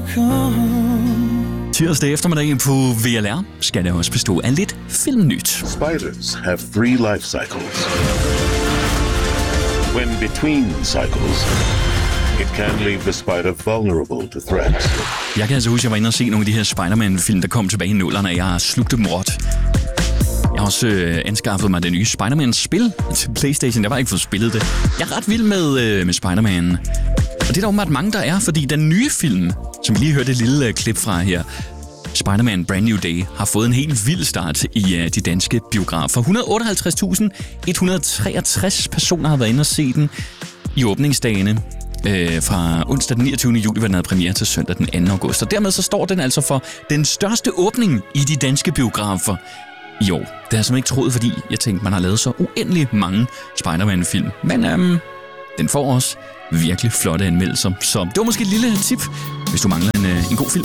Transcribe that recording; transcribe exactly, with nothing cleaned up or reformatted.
Tirsdag eftermiddag på V L R skal det også bestå af lidt filmnyt. Spiders have three life cycles. When between cycles, it can leave the spider vulnerable to threats. Jeg kan altså huske, at jeg var inde og se nogle af de her Spider-Man-film, der kom tilbage i nullerne, og jeg slugte dem råt. Jeg har også øh, anskaffet mig det nye Spider-Man-spil til PlayStation. Jeg har bare ikke fået spillet det. Jeg er ret vild med, øh, med Spider-Man. Og det er der åbenbart mange, der er, fordi den nye film, som vi lige hørte et lille øh, klip fra her, Spider-Man Brand New Day, har fået en helt vild start i øh, de danske biografer. et hundrede og otteoghalvtreds tusind et hundrede og treogtres personer har været inde og se den i åbningsdagene. Øh, fra onsdag den niogtyvende juli, hvor den havde premiere, til søndag den anden august. Og dermed så står den altså for den største åbning i de danske biografer i år. Det har jeg simpelthen ikke troet, fordi jeg tænkte, man har lavet så uendelig mange Spider-Man-film. Men øhm, den får også virkelig flotte anmeldelser. Så det var måske et lille tip, hvis du mangler en, øh, en god film.